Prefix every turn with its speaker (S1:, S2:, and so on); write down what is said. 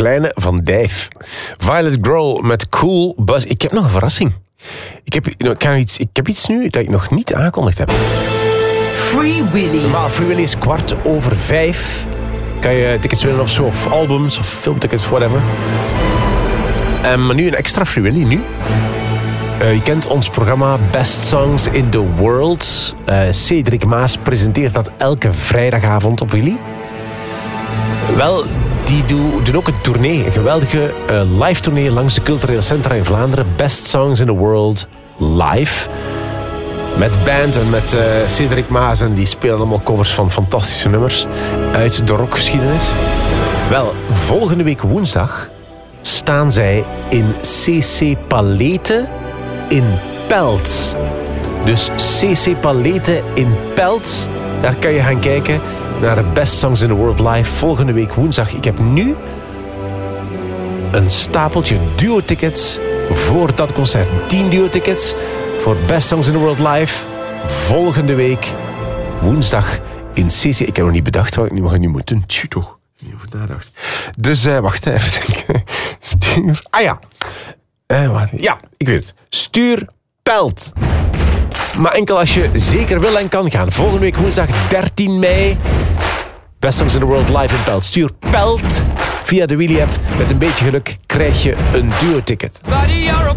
S1: Kleine van Dijf. Violet Grohl met Cool Buzz. Ik heb nog een verrassing. Ik heb iets nu dat ik nog niet aangekondigd heb.
S2: Free Willy.
S1: Normaal, Free Willy is 5:15. Kan je tickets winnen of zo, of albums, of filmtickets, whatever. Maar nu een extra Free Willy, nu. Je kent ons programma Best Songs in the World. Cedric Maas presenteert dat elke vrijdagavond op Willy. Wel, die doen ook een tournee. Een geweldige live tournee langs de culturele centra in Vlaanderen. Best Songs in the World live. Met band en met Cedric Maas. En die spelen allemaal covers van fantastische nummers uit de rockgeschiedenis. Wel, volgende week woensdag staan zij in CC Palete in Pelt. Dus CC Palete in Pelt. Daar kan je gaan kijken naar de Best Songs in the World live volgende week woensdag. Ik heb nu een stapeltje duo-tickets voor dat concert. 10 duo-tickets voor Best Songs in the World live volgende week woensdag in CC. Ik heb nog niet bedacht wat ik nu moet doen. Tjoe toch. Niet over nagedacht. Dus wacht even denken. Stuur. Ah ja. Ja, ik weet het. Stuur Pelt. Maar enkel als je zeker wil en kan gaan. Volgende week woensdag 13 mei. Best Songs in the World live in Pelt. Stuur Pelt via de Willy app. Met een beetje geluk krijg je een duo-ticket.